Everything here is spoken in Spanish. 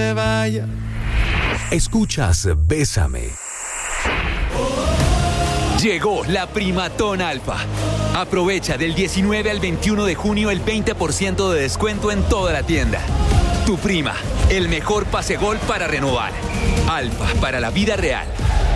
se vaya. Escuchas Bésame. Llegó la Primatón Alfa. Aprovecha del 19 al 21 de junio el 20% de descuento en toda la tienda. Tu prima, el mejor pase gol para renovar. Alfa para la vida real.